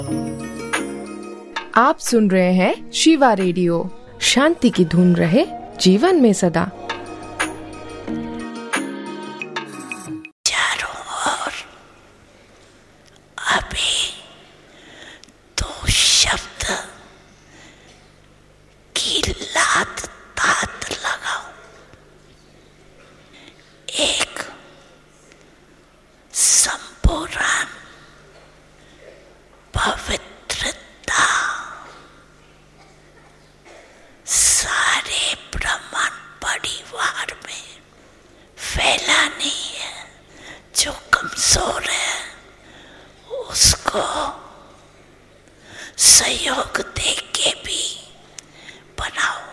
आप सुन रहे हैं शिवा रेडियो। शांति की धुन रहे जीवन में सदा। चारों ओर अभी दो शब्द की लात तात लगाओ। एक संपूर्ण पवित्रता सारे ब्रह्मांड परिवार में फैलानी है। जो कमजोर है उसको सहयोग दे के भी बनाओ।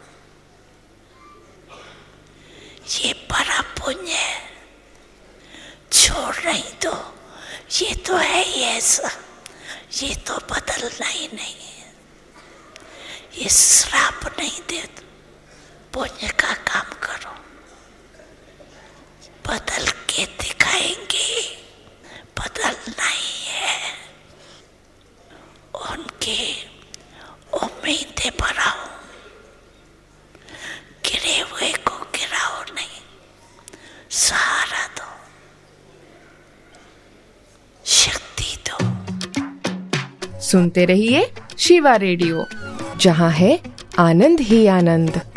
ये बड़ा पुण्य है, छोड़ नहीं दो। ये तो है ही ऐसा, ये तो बदलना ही नहीं है। ये श्राप नहीं दे, पुण्य का काम करो, बदल के दिखाएंगे। बदलना ही है। उनकी उम्मीदें बढ़ाओ, गिरे हुए को गिराओ नहीं, सहारा दो, शक्ति दो। सुनते रहिए शिवा रेडियो, जहाँ है आनंद ही आनंद।